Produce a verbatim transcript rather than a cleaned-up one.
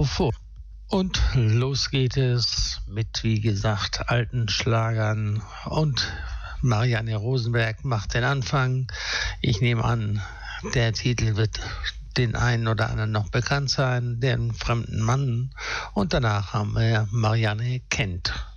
vor. Und los geht es mit, wie gesagt, alten Schlagern, und Marianne Rosenberg macht den Anfang. Ich nehme an, der Titel wird den einen oder anderen noch bekannt sein, den fremden Mann. Und danach haben wir Marianne kennt.